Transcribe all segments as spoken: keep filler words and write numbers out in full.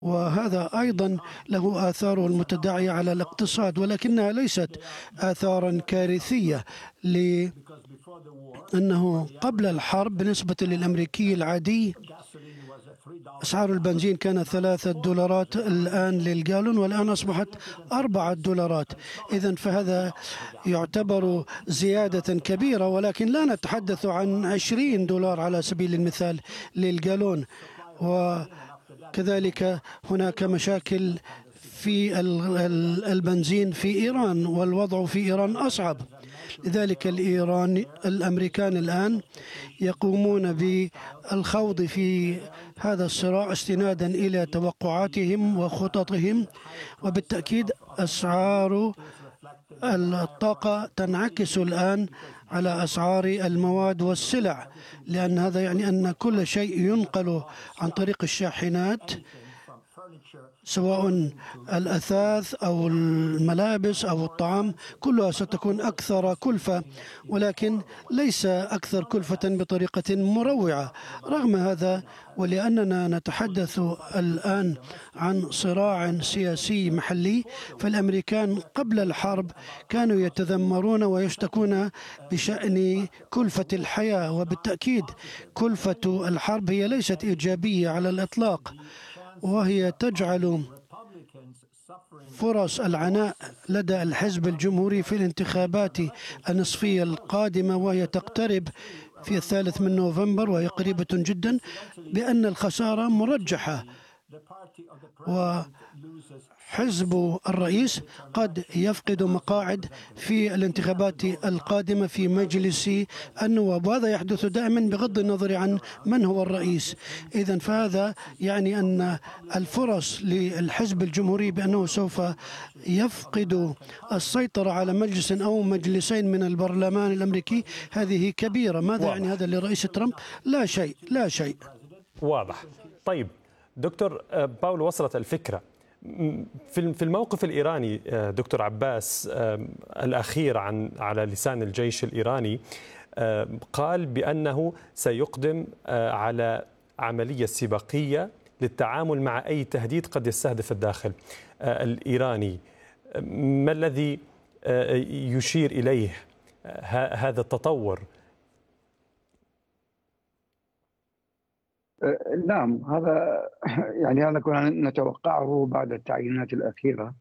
وهذا أيضا له آثاره المتداعية على الاقتصاد، ولكنها ليست آثارا كارثية، لأنه قبل الحرب بالنسبة للأمريكي العادي أسعار البنزين كانت ثلاثة دولارات الآن للجالون، والآن أصبحت أربعة دولارات. إذن فهذا يعتبر زيادة كبيرة، ولكن لا نتحدث عن عشرين دولار على سبيل المثال للجالون. وكذلك هناك مشاكل في البنزين في إيران، والوضع في إيران أصعب. لذلك الإيران الأمريكان الآن يقومون بالخوض في هذا الصراع استنادا إلى توقعاتهم وخططهم، وبالتأكيد أسعار الطاقة تنعكس الآن على أسعار المواد والسلع، لأن هذا يعني أن كل شيء ينقل عن طريق الشاحنات، سواء الأثاث أو الملابس أو الطعام، كلها ستكون أكثر كلفة، ولكن ليس أكثر كلفة بطريقة مروعة. رغم هذا، ولأننا نتحدث الآن عن صراع سياسي محلي، فالأمريكان قبل الحرب كانوا يتذمرون ويشتكون بشأن كلفة الحياة، وبالتأكيد كلفة الحرب هي ليست إيجابية على الإطلاق، وهي تجعل فرص العناء لدى الحزب الجمهوري في الانتخابات النصفية القادمة، وهي تقترب في الثالث من نوفمبر، وهي قريبة جدا، بأن الخسارة مرجحة، وحزب الرئيس قد يفقد مقاعد في الانتخابات القادمة في مجلس النواب، وهذا يحدث دائما بغض النظر عن من هو الرئيس. إذن فهذا يعني أن الفرص للحزب الجمهوري بأنه سوف يفقد السيطرة على مجلس أو مجلسين من البرلمان الأمريكي هذه كبيرة. ماذا يعني هذا لرئيس ترامب؟ لا شيء، لا شيء. واضح. طيب دكتور باول، وصلت الفكرة في الموقف الإيراني دكتور عباس الأخير عن على لسان الجيش الإيراني، قال بأنه سيقدم على عملية استباقية للتعامل مع أي تهديد قد يستهدف الداخل الإيراني. ما الذي يشير إليه هذا التطور؟ نعم، هذا يعني هذا كنا نتوقعه بعد التعيينات الأخيرة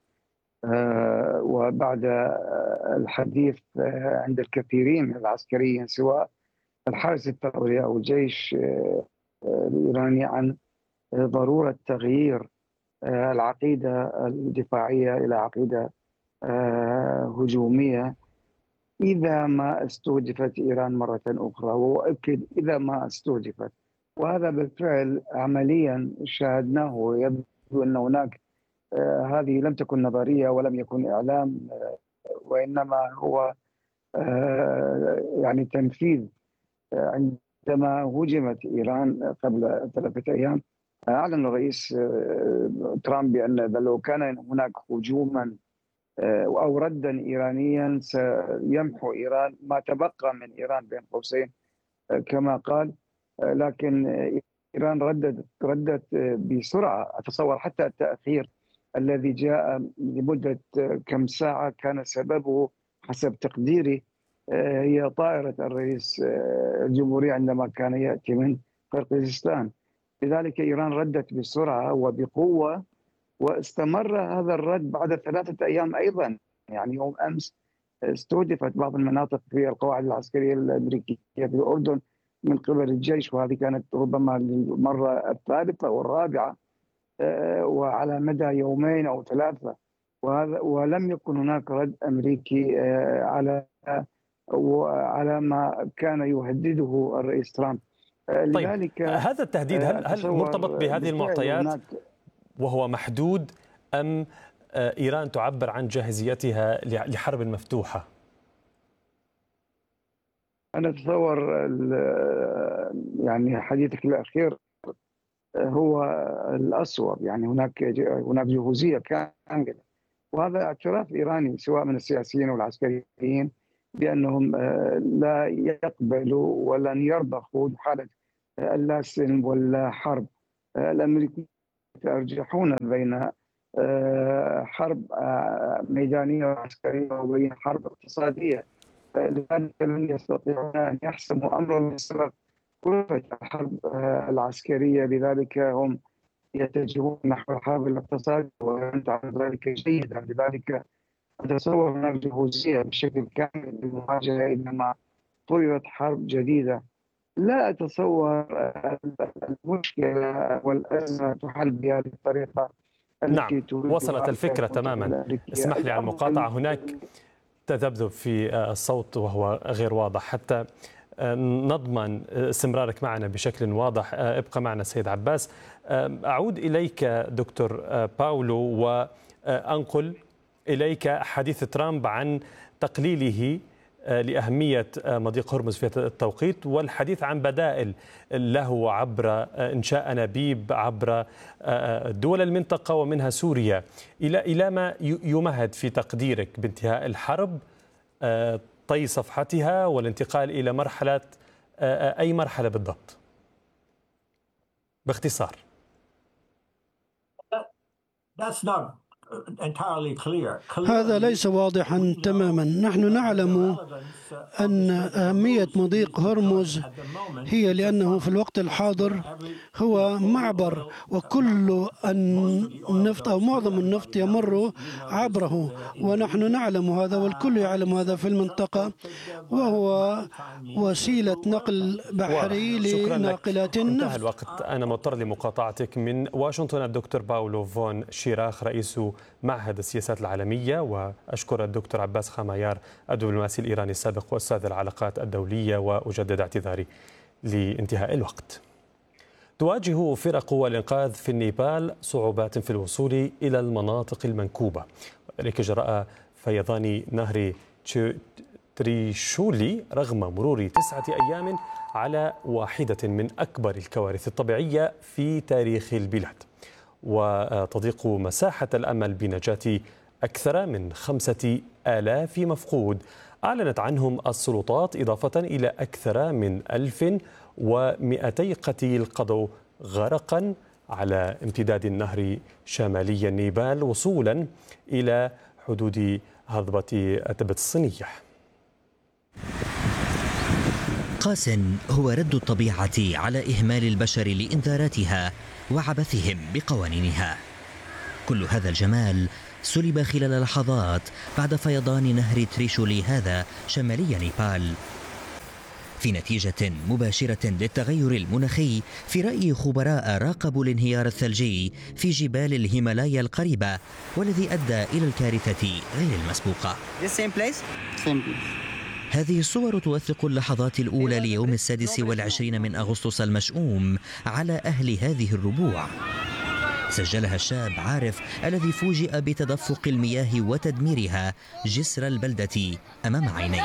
وبعد الحديث عند الكثيرين من العسكريين سواء الحرس الثوري أو الجيش الإيراني عن ضرورة تغيير العقيدة الدفاعية إلى عقيدة هجومية إذا ما استهدفت إيران مرة أخرى، وأؤكد إذا ما استهدفت. وهذا بالفعل عمليا شاهدناه، ويبدو أن هناك آه هذه لم تكن نظرية ولم يكن إعلام، آه وإنما هو آه يعني تنفيذ. آه عندما هجمت إيران قبل ثلاثة أيام، أعلن الرئيس آه ترامب بأن لو كان هناك هجوما آه أو ردا إيرانيا سيمحو إيران ما تبقى من إيران بين قوسين آه كما قال. لكن إيران ردت ردت بسرعة. أتصور حتى التأخير الذي جاء لمدة كم ساعة كان سببه حسب تقديري هي طائرة الرئيس الجمهوري عندما كان يأتي من قرقيزستان. لذلك إيران ردت بسرعة وبقوة، واستمر هذا الرد بعد ثلاثة أيام أيضا. يعني يوم أمس استهدفت بعض المناطق في القواعد العسكرية الأمريكية في الأردن من قبل الجيش، وهذه كانت ربما المرة الثالثة والرابعة وعلى مدى يومين أو ثلاثة، وهذا ولم يكن هناك رد أمريكي على وعلى ما كان يهدده الرئيس ترامب. طيب لذلك هذا التهديد هل هل مرتبط بهذه المعطيات وهو محدود، أم إيران تعبر عن جاهزيتها لحرب مفتوحة؟ أنا أتصور يعني حديثك الأخير هو الأصوب. يعني هناك هناك جهوزية كاملة، وهذا اعتراف إيراني سواء من السياسيين والعسكريين بأنهم لا يقبلوا ولن يرضخوا حالة اللا سلم ولا حرب. الأمريكيين يرجحون بين حرب ميدانية وعسكرية وبين حرب اقتصادية، لذلك لن يستطيعون أن يحسموا أمرا بسبب كلفة الحرب العسكرية، لذلك هم يتجهون نحو الحرب الاقتصادية وأنت على ذلك جيدا. لذلك أتصور هناك جهوزية بشكل كامل للمواجهة إذا ما طرحت حرب جديدة. لا أتصور المشكلة والأزمة تحل بهذه الطريقة. نعم، وصلت الفكرة تماما. اسمح لي على المقاطعة، هناك تذبذب في الصوت وهو غير واضح. حتى نضمن استمرارك معنا بشكل واضح ابقى معنا سيد عباس. أعود إليك دكتور باولو وأنقل إليك حديث ترامب عن تقليله لأهمية مضيق هرمز في التوقيت، والحديث عن بدائل له عبر إنشاء أنابيب عبر دول المنطقة ومنها سوريا. إلى إلى ما يمهد في تقديرك بانتهاء الحرب، طي صفحتها والانتقال إلى مرحلة أي مرحلة بالضبط باختصار؟ هذا ليس واضحا تماما. نحن نعلم أن أهمية مضيق هرمز هي لأنه في الوقت الحاضر هو معبر، وكل النفط أو معظم النفط يمر عبره، ونحن نعلم هذا والكل يعلم هذا في المنطقة، وهو وسيلة نقل بحري لناقلات النفط. انتهى الوقت. أنا مضطر لمقاطعتك. من واشنطن الدكتور باولو فون شيراخ رئيس معهد السياسات العالمية، وأشكر الدكتور عباس خمايار الدبلوماسي الإيراني السابق وأستاذ العلاقات الدولية، وأجدد اعتذاري لانتهاء الوقت. تواجه فرق الإنقاذ في النيبال صعوبات في الوصول إلى المناطق المنكوبة، وذلك جراء فيضان نهر تريشولي رغم مرور تسعة أيام على واحدة من أكبر الكوارث الطبيعية في تاريخ البلاد، وتضيق مساحة الأمل بنجاة أكثر من خمسة آلاف مفقود أعلنت عنهم السلطات، إضافة إلى أكثر من ألف ومئتي قتيل قضوا غرقا على امتداد النهر شمالي النيبال وصولا إلى حدود هضبة تبت الصينية. قاس هو رد الطبيعة على إهمال البشر لإنذاراتها وعبثهم بقوانينها. كل هذا الجمال سلب خلال لحظات بعد فيضان نهر تريشولي هذا شمالي نيبال، في نتيجة مباشرة للتغير المناخي في رأي خبراء راقبوا الانهيار الثلجي في جبال الهيمالايا القريبة، والذي أدى إلى الكارثة غير المسبوقة. هذه الصور توثق اللحظات الأولى ليوم السادس والعشرين من أغسطس المشؤوم على أهل هذه الربوع. سجلها الشاب عارف الذي فوجئ بتدفق المياه وتدميرها جسر البلدة أمام عينيه.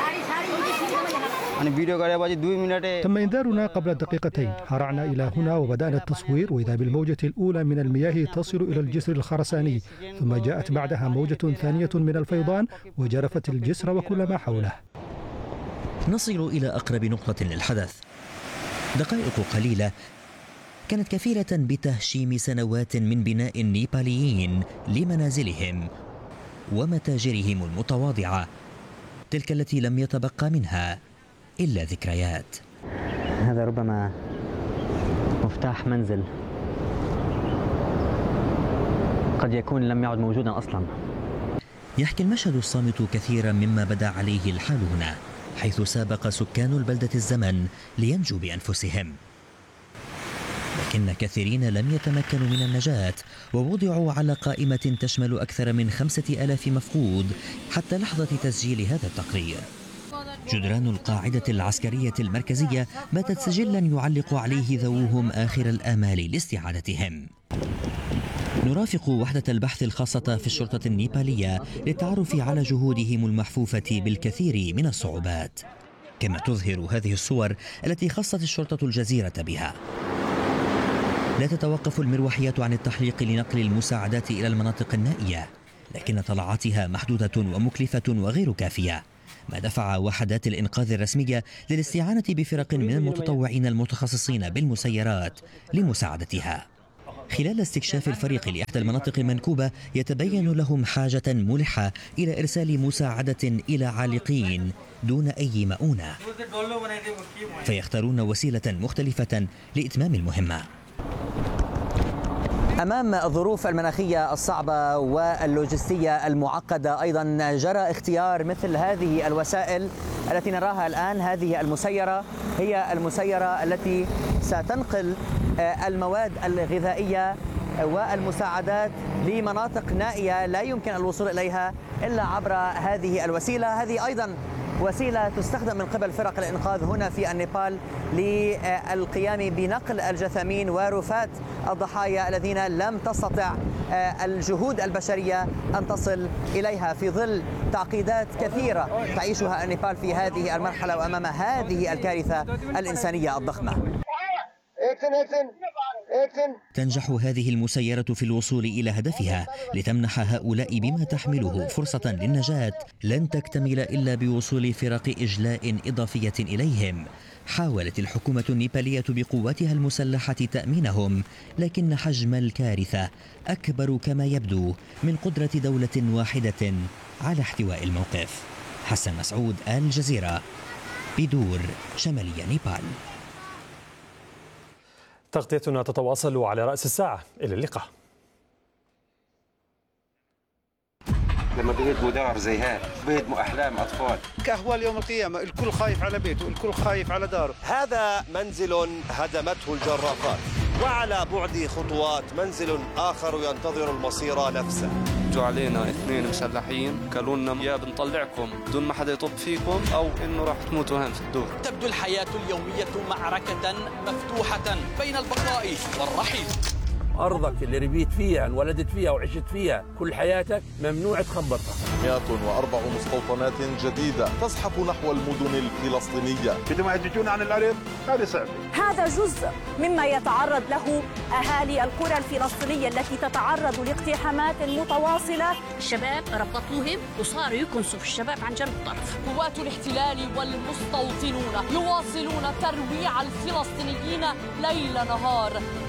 تم إنذارنا قبل دقيقتين، هرعنا إلى هنا وبدأنا التصوير، وإذا بالموجة الأولى من المياه تصل إلى الجسر الخرساني، ثم جاءت بعدها موجة ثانية من الفيضان وجرفت الجسر وكل ما حوله. نصل إلى أقرب نقطة للحدث. دقائق قليلة كانت كفيلة بتهشيم سنوات من بناء النيباليين لمنازلهم ومتاجرهم المتواضعة، تلك التي لم يتبقى منها إلا ذكريات. هذا ربما مفتاح منزل قد يكون لم يعد موجودا أصلا. يحكي المشهد الصامت كثيرا مما بدا عليه الحال هنا، حيث سابق سكان البلدة الزمن لينجوا بأنفسهم، لكن كثيرين لم يتمكنوا من النجاة ووضعوا على قائمة تشمل أكثر من خمسة آلاف مفقود حتى لحظة تسجيل هذا التقرير. جدران القاعدة العسكرية المركزية باتت سجلا يعلق عليه ذووهم آخر الآمال لاستعادتهم. نرافق وحدة البحث الخاصة في الشرطة النيبالية للتعرف على جهودهم المحفوفة بالكثير من الصعوبات، كما تظهر هذه الصور التي خصت الشرطة الجزيرة بها. لا تتوقف المروحيات عن التحليق لنقل المساعدات إلى المناطق النائية، لكن طلعاتها محدودة ومكلفة وغير كافية، ما دفع وحدات الإنقاذ الرسمية للاستعانة بفرق من المتطوعين المتخصصين بالمسيرات لمساعدتها. خلال استكشاف الفريق لإحدى المناطق المنكوبة يتبين لهم حاجة ملحة إلى إرسال مساعدة إلى عالقين دون أي مؤونة، فيختارون وسيلة مختلفة لإتمام المهمة. أمام الظروف المناخية الصعبة واللوجستية المعقدة أيضا جرى اختيار مثل هذه الوسائل التي نراها الآن. هذه المسيرة هي المسيرة التي ستنقل المواد الغذائية والمساعدات لمناطق نائية لا يمكن الوصول إليها إلا عبر هذه الوسيلة. هذه أيضا وسيلة تستخدم من قبل فرق الإنقاذ هنا في النيبال للقيام بنقل الجثامين ورفات الضحايا الذين لم تستطع الجهود البشرية أن تصل إليها في ظل تعقيدات كثيرة تعيشها النيبال في هذه المرحلة وأمام هذه الكارثة الإنسانية الضخمة. تنجح هذه المسيرة في الوصول إلى هدفها لتمنح هؤلاء بما تحمله فرصة للنجاة لن تكتمل إلا بوصول فرق إجلاء إضافية إليهم. حاولت الحكومة النيبالية بقواتها المسلحة تأمينهم، لكن حجم الكارثة أكبر كما يبدو من قدرة دولة واحدة على احتواء الموقف. حسن مسعود، الجزيرة، بيدور، شمالية نيبال. تغطيتنا تتواصل على رأس الساعة. إلى اللقاء. لما بيهدموا دار زي هذا بيهدموا أحلام أطفال. كأهوال يوم القيامة، الكل خايف على بيته، الكل خايف على داره. هذا منزل هدمته الجرافات، وعلى بعد خطوات منزل آخر ينتظر المصير نفسه. جو علينا اثنين مسلحين قالوا لنا يا بنطلعكم بدون ما حدا يطب فيكم او انه راح تموتوا هون في الدور. تبدو الحياة اليومية معركة مفتوحة بين البقاء والرحيل. أرضك اللي ربيت فيها انولدت فيها وعشت فيها كل حياتك ممنوع تخبطها. مئة وأربع مستوطنات جديدة تزحف نحو المدن الفلسطينية. بدهم يحججون عن الأرض هذا صعب. هذا جزء مما يتعرض له أهالي القرى الفلسطينية التي تتعرض لاقتحامات متواصلة. الشباب ربطوهم وصاروا يكنسوا في الشباب عن جنب الطرف. قوات الاحتلال والمستوطنون يواصلون ترويع الفلسطينيين ليل نهار